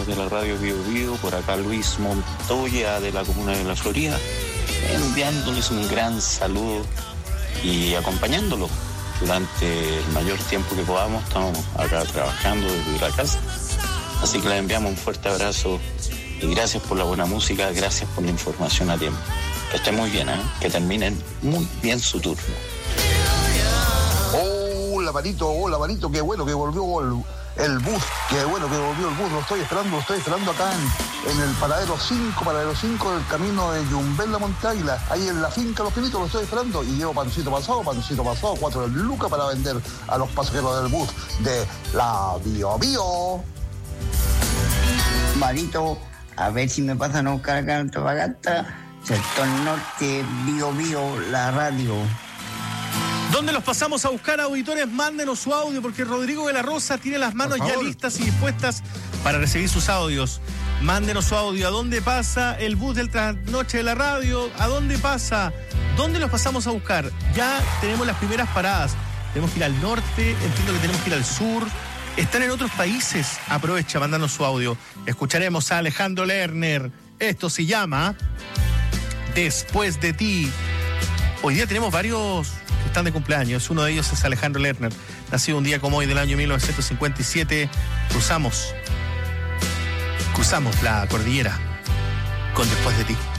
de la radio Bio Bio, por acá Luis Montoya de la comuna de La Florida, enviándoles un gran saludo y acompañándolos durante el mayor tiempo que podamos. Estamos acá trabajando desde la casa, así que les enviamos un fuerte abrazo y gracias por la buena música, gracias por la información a tiempo. Que estén muy bien, que terminen muy bien su turno. Hola Marito, qué bueno que volvió el bus, qué bueno que volvió el bus, lo estoy esperando acá en el paradero 5 del camino de Yumbel La Montáguila, ahí en la finca Los Pinitos, lo estoy esperando y llevo pancito pasado, 4 lucas para vender a los pasajeros del bus de la Bio Bio. Marito, a ver si me pasan a buscar acá en Antofagasta, sector norte, Bio Bio, la radio. ¿Dónde los pasamos a buscar, auditores? Mándenos su audio, porque Rodrigo de la Rosa tiene las manos ya listas y dispuestas para recibir sus audios. Mándenos su audio. ¿A dónde pasa el bus del trasnoche de la radio? ¿A dónde pasa? ¿Dónde los pasamos a buscar? Ya tenemos las primeras paradas. Tenemos que ir al norte, entiendo que tenemos que ir al sur. Están en otros países. Aprovecha, mándanos su audio. Escucharemos a Alejandro Lerner. Esto se llama Después de ti. Hoy día tenemos varios que están de cumpleaños. Uno de ellos es Alejandro Lerner, nacido un día como hoy del año 1957. Cruzamos la cordillera con Después de ti.